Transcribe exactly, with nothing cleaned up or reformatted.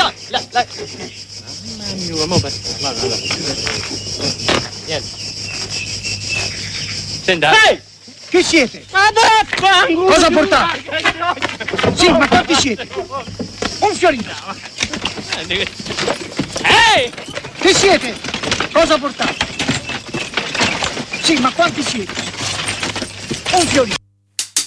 là, là, là. Mamma mia, mo per... Guarda, guarda. Niente. Senta. Ehi! Chi siete? Ma vaffanculo! Cosa portate? Sì, ma quanti siete? Un fiorino. Ehi! Chi siete? Cosa portate? Sì, ma quanti siete? Un fiorino.